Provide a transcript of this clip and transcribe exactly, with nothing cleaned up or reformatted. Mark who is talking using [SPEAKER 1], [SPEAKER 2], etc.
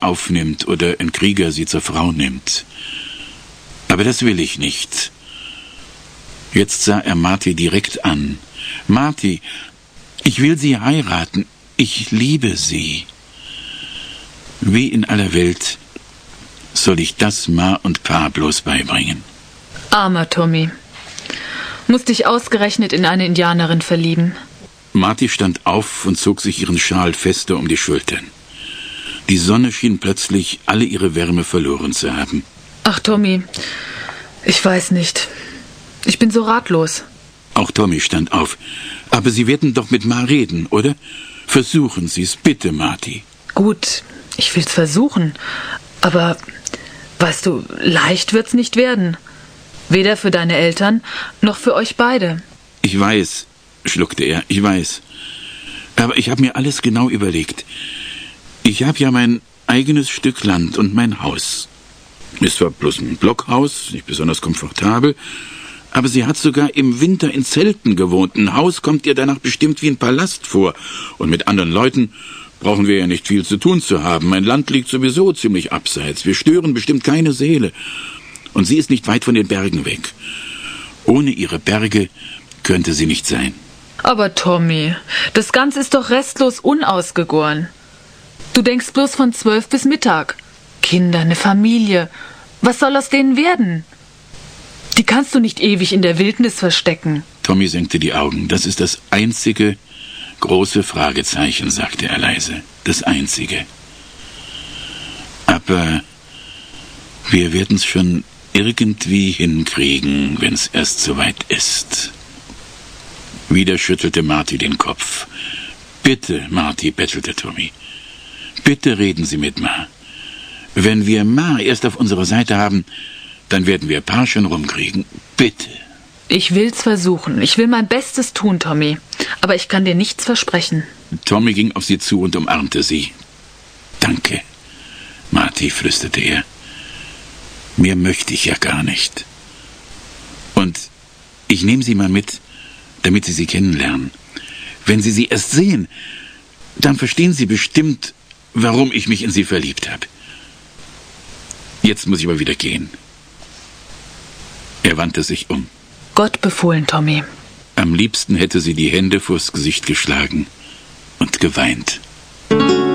[SPEAKER 1] aufnimmt oder ein Krieger sie zur Frau nimmt. Aber das will ich nicht. Jetzt sah er Marty direkt an. Marty, ich will Sie heiraten. Ich liebe Sie. Wie in aller Welt soll ich das Ma und Pa bloß beibringen?
[SPEAKER 2] Armer Tommy. Muss dich ausgerechnet in eine Indianerin verlieben.
[SPEAKER 1] Marty stand auf und zog sich ihren Schal fester um die Schultern. Die Sonne schien plötzlich alle ihre Wärme verloren zu haben.
[SPEAKER 2] Ach, Tommy, ich weiß nicht. Ich bin so ratlos.
[SPEAKER 1] Auch Tommy stand auf. Aber Sie werden doch mit Ma reden, oder? Versuchen Sie es bitte, Marty.
[SPEAKER 2] Gut, ich will's versuchen. Aber, weißt du, leicht wird's nicht werden. Weder für deine Eltern, noch für euch beide.
[SPEAKER 1] Ich weiß, schluckte er, ich weiß. Aber ich habe mir alles genau überlegt. Ich habe ja mein eigenes Stück Land und mein Haus. Ist zwar bloß ein Blockhaus, nicht besonders komfortabel, aber sie hat sogar im Winter in Zelten gewohnt. Ein Haus kommt ihr danach bestimmt wie ein Palast vor. Und mit anderen Leuten brauchen wir ja nicht viel zu tun zu haben. Mein Land liegt sowieso ziemlich abseits. Wir stören bestimmt keine Seele. Und sie ist nicht weit von den Bergen weg. Ohne ihre Berge könnte sie nicht sein.
[SPEAKER 2] Aber Tommy, das Ganze ist doch restlos unausgegoren. Du denkst bloß von zwölf bis Mittag. Kinder, eine Familie. Was soll aus denen werden? Die kannst du nicht ewig in der Wildnis verstecken.
[SPEAKER 1] Tommy senkte die Augen. Das ist das einzige große Fragezeichen, sagte er leise. Das einzige. Aber wir werden es schon irgendwie hinkriegen, wenn es erst soweit ist. Wieder schüttelte Marty den Kopf. Bitte, Marty, bettelte Tommy. Bitte reden Sie mit Ma. Wenn wir Ma erst auf unserer Seite haben, dann werden wir Pa schon rumkriegen. Bitte.
[SPEAKER 2] Ich will's versuchen. Ich will mein Bestes tun, Tommy. Aber ich kann dir nichts versprechen.
[SPEAKER 1] Tommy ging auf sie zu und umarmte sie. Danke, Marty, flüsterte er. Mehr möchte ich ja gar nicht. Und ich nehme Sie mal mit, damit Sie sie kennenlernen. Wenn Sie sie erst sehen, dann verstehen Sie bestimmt, warum ich mich in Sie verliebt habe. Jetzt muss ich aber wieder gehen. Er wandte sich um.
[SPEAKER 2] Gott befohlen, Tommy.
[SPEAKER 1] Am liebsten hätte sie die Hände vors Gesicht geschlagen und geweint.